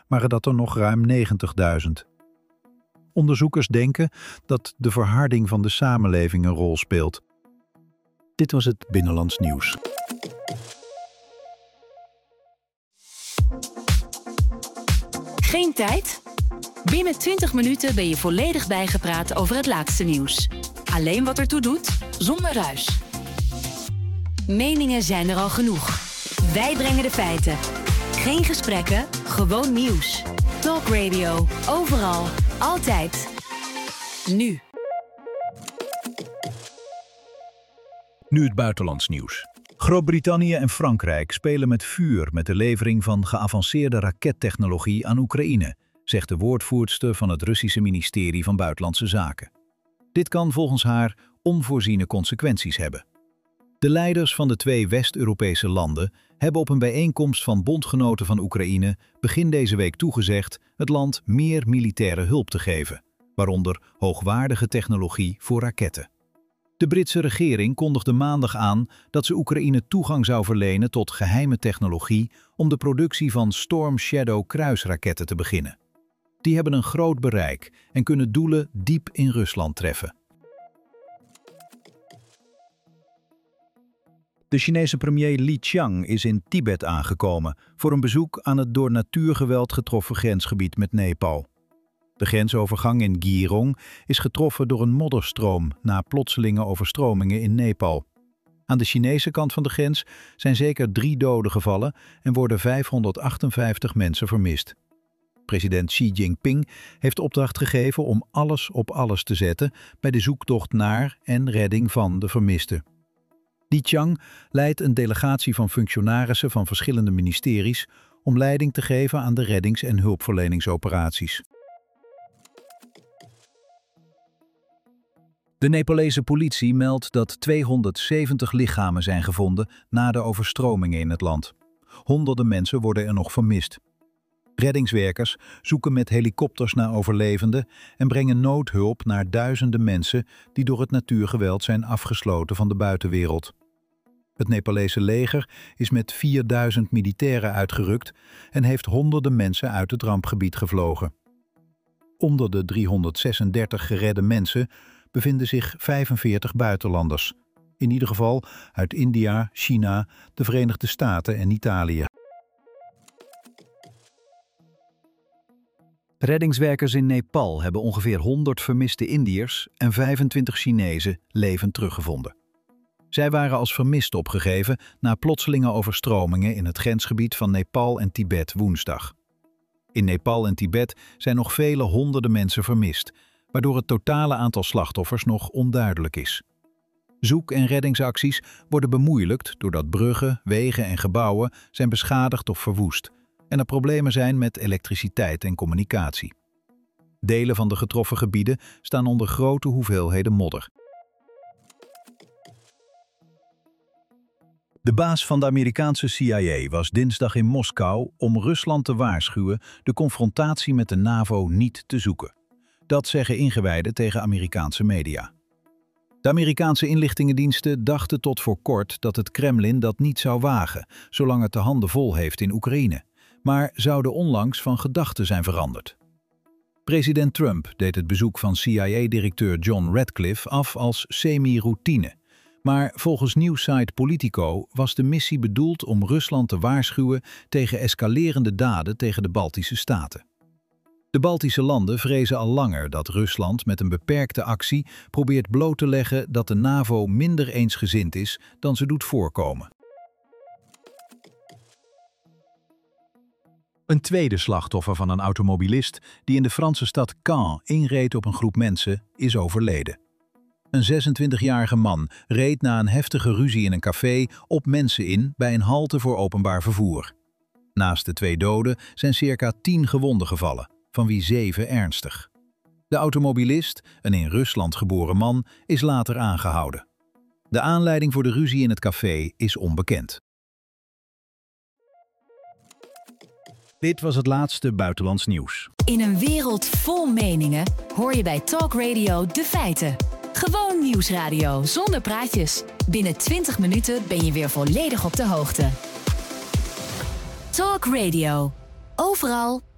waren dat er nog ruim 90.000. Onderzoekers denken dat de verharding van de samenleving een rol speelt. Dit was het Binnenlands Nieuws. Geen tijd? Binnen 20 minuten ben je volledig bijgepraat over het laatste nieuws. Alleen wat ertoe doet, zonder ruis. Meningen zijn er al genoeg. Wij brengen de feiten. Geen gesprekken, gewoon nieuws. Talk Radio, overal, altijd. Nu. Nu het buitenlands nieuws. Groot-Brittannië en Frankrijk spelen met vuur met de levering van geavanceerde rakettechnologie aan Oekraïne, zegt de woordvoerster van het Russische ministerie van Buitenlandse Zaken. Dit kan volgens haar onvoorziene consequenties hebben. De leiders van de 2 West-Europese landen hebben op een bijeenkomst van bondgenoten van Oekraïne begin deze week toegezegd het land meer militaire hulp te geven, waaronder hoogwaardige technologie voor raketten. De Britse regering kondigde maandag aan dat ze Oekraïne toegang zou verlenen tot geheime technologie om de productie van Storm Shadow kruisraketten te beginnen. Die hebben een groot bereik en kunnen doelen diep in Rusland treffen. De Chinese premier Li Qiang is in Tibet aangekomen voor een bezoek aan het door natuurgeweld getroffen grensgebied met Nepal. De grensovergang in Girong is getroffen door een modderstroom na plotselinge overstromingen in Nepal. Aan de Chinese kant van de grens zijn zeker 3 doden gevallen en worden 558 mensen vermist. President Xi Jinping heeft opdracht gegeven om alles op alles te zetten bij de zoektocht naar en redding van de vermisten. Li Qiang leidt een delegatie van functionarissen van verschillende ministeries om leiding te geven aan de reddings- en hulpverleningsoperaties. De Nepalese politie meldt dat 270 lichamen zijn gevonden na de overstromingen in het land. Honderden mensen worden er nog vermist. Reddingswerkers zoeken met helikopters naar overlevenden en brengen noodhulp naar duizenden mensen die door het natuurgeweld zijn afgesloten van de buitenwereld. Het Nepalese leger is met 4000 militairen uitgerukt en heeft honderden mensen uit het rampgebied gevlogen. Onder de 336 geredde mensen bevinden zich 45 buitenlanders. In ieder geval uit India, China, de Verenigde Staten en Italië. Reddingswerkers in Nepal hebben ongeveer 100 vermiste Indiërs en 25 Chinezen levend teruggevonden. Zij waren als vermist opgegeven na plotselinge overstromingen in het grensgebied van Nepal en Tibet woensdag. In Nepal en Tibet zijn nog vele honderden mensen vermist, waardoor het totale aantal slachtoffers nog onduidelijk is. Zoek- en reddingsacties worden bemoeilijkt doordat bruggen, wegen en gebouwen zijn beschadigd of verwoest en er problemen zijn met elektriciteit en communicatie. Delen van de getroffen gebieden staan onder grote hoeveelheden modder. De baas van de Amerikaanse CIA was dinsdag in Moskou om Rusland te waarschuwen de confrontatie met de NAVO niet te zoeken. Dat zeggen ingewijden tegen Amerikaanse media. De Amerikaanse inlichtingendiensten dachten tot voor kort dat het Kremlin dat niet zou wagen, zolang het de handen vol heeft in Oekraïne, maar zouden onlangs van gedachten zijn veranderd. President Trump deed het bezoek van CIA-directeur John Ratcliffe af als semi-routine. Maar volgens nieuwssite Politico was de missie bedoeld om Rusland te waarschuwen tegen escalerende daden tegen de Baltische staten. De Baltische landen vrezen al langer dat Rusland met een beperkte actie probeert bloot te leggen dat de NAVO minder eensgezind is dan ze doet voorkomen. Een tweede slachtoffer van een automobilist die in de Franse stad Caen inreed op een groep mensen is overleden. Een 26-jarige man reed na een heftige ruzie in een café op mensen in bij een halte voor openbaar vervoer. Naast de 2 doden zijn circa 10 gewonden gevallen, van wie 7 ernstig. De automobilist, een in Rusland geboren man, is later aangehouden. De aanleiding voor de ruzie in het café is onbekend. Dit was het laatste buitenlands nieuws. In een wereld vol meningen hoor je bij Talk Radio de feiten. Gewoon nieuwsradio zonder praatjes. Binnen 20 minuten ben je weer volledig op de hoogte. Talk Radio. Overal,